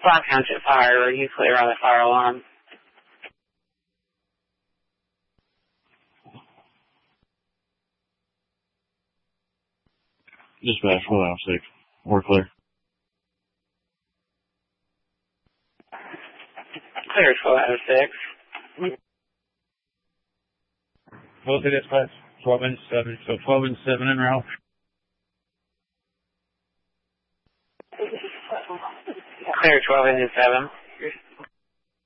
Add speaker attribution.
Speaker 1: Black Township Fire, are you clear on the fire alarm?
Speaker 2: Dispatch 106. We're clear.
Speaker 1: Clear 1206.
Speaker 2: Both of dispatch 12 and 7. So 12 and 7 en route.
Speaker 1: Clear 12 and 7.